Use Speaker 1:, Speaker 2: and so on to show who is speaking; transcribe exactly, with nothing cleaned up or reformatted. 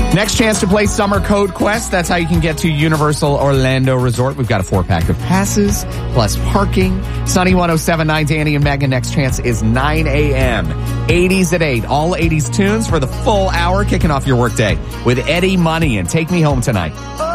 Speaker 1: Next chance to play Summer Code Quest. That's how you can get to Universal Orlando Resort. We've got a four-pack of passes, plus parking. Sunny one oh seven point nine, Danny and Megan. Next chance is nine a.m. eighties at eight. All eighties tunes for the full hour, kicking off your workday with Eddie Money and Take Me Home Tonight.